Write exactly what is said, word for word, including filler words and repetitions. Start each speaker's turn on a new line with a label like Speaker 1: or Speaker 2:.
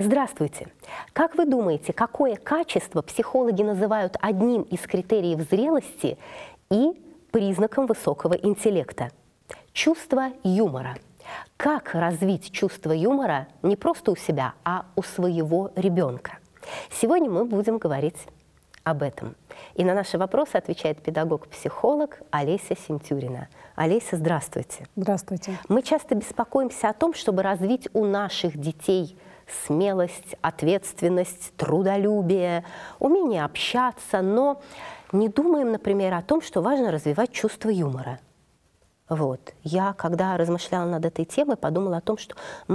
Speaker 1: Здравствуйте! Как вы думаете, какое качество психологи называют одним из критериев зрелости и признаком высокого интеллекта? Чувство юмора. Как развить чувство юмора не просто у себя, а у своего ребенка? Сегодня мы будем говорить об этом. И на наши вопросы отвечает педагог-психолог Олеся Сентюрина. Олеся, здравствуйте.
Speaker 2: Здравствуйте.
Speaker 1: Мы часто беспокоимся о том, чтобы развить у наших детей смелость, ответственность, трудолюбие, умение общаться, но не думаем, например, о том, что важно развивать чувство юмора. Вот. Я, когда размышляла над этой темой, подумала о том, что